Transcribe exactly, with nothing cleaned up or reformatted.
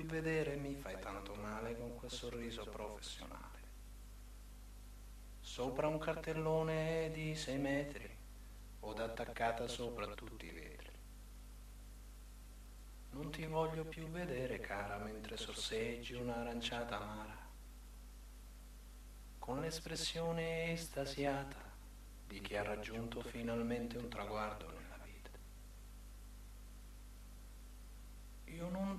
più vedere, mi fai tanto male con quel sorriso professionale. Sopra un cartellone di sei metri, od attaccata sopra tutti i vetri. Non ti voglio più vedere, cara, mentre sorseggi un'aranciata amara, con l'espressione estasiata di chi ha raggiunto finalmente un traguardo nella vita. Io non